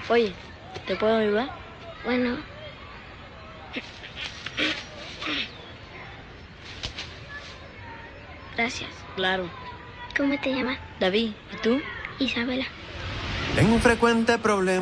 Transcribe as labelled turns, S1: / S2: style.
S1: Oye, ¿te puedo ayudar?
S2: Bueno. Gracias.
S1: Claro.
S2: ¿Cómo te llamas?
S1: David, ¿y tú?
S2: Isabela.
S3: Tengo un frecuente problema.